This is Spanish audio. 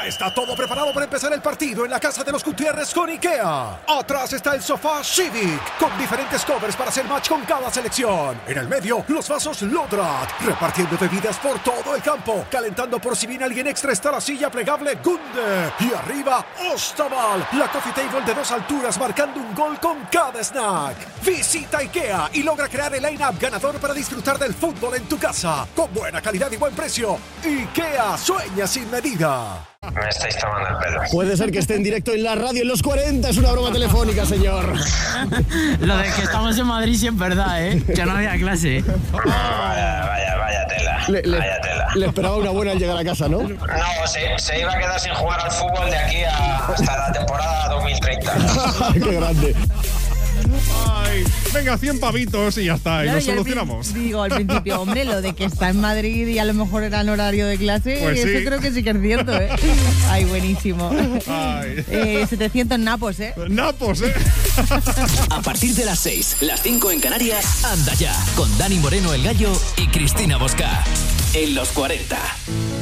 Ya está todo preparado para empezar el partido en la casa de los Gutiérrez con IKEA. Atrás está el sofá Civic, con diferentes covers para hacer match con cada selección. En el medio, los vasos Lodrat, repartiendo bebidas por todo el campo. Calentando por si viene alguien extra está la silla plegable Gunde. Y arriba, Ostaval, la coffee table de 2 alturas marcando un gol con cada snack. Visita IKEA y logra crear el line-up ganador para disfrutar del fútbol en tu casa. Con buena calidad y buen precio. IKEA, sueña sin medida. Me estáis tomando el pelo. Puede ser que esté en directo en la radio en los 40. Es una broma telefónica, señor. Lo de que estamos en Madrid sí es verdad, ¿eh? Ya no había clase. Vaya tela. Vaya tela. Le esperaba una buena al llegar a casa, ¿no? No, se iba a quedar sin jugar al fútbol de aquí hasta la temporada 2030. ¡Qué grande! Ay, venga, 100 pavitos y ya está, Claro, y lo solucionamos. Digo, al principio, hombre, lo de que está en Madrid y a lo mejor era en horario de clase, Pues eso sí. creo que sí que es cierto, ¿eh? Ay, buenísimo. Ay. 700 napos, ¿eh? Napos, ¿eh? A partir de las 6, las 5 en Canarias, Anda Ya, con Dani Moreno el Gallo y Cristina Bosca. En los 40.